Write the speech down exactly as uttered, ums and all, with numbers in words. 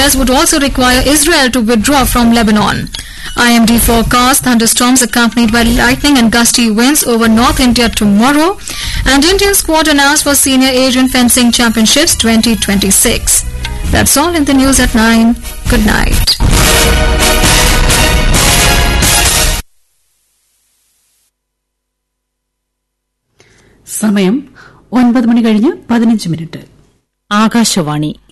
would also require Israel to withdraw from Lebanon. I M D forecasts thunderstorms accompanied by lightning and gusty winds over North India tomorrow. And Indian squad announced for Senior Asian Fencing Championships twenty twenty-six. That's all in the news at nine. Good night. സമയം ഒൻപത് മണി കഴിഞ്ഞ് പതിനഞ്ച് minute. Akashvani